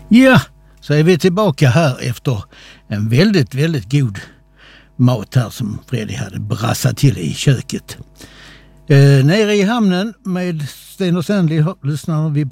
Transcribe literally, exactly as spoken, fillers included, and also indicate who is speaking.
Speaker 1: Ja, så är vi tillbaka här efter en väldigt, väldigt god mat här som Freddy hade brassat till i köket. Eh, nere i hamnen med Sten och Stanley lyssnar vi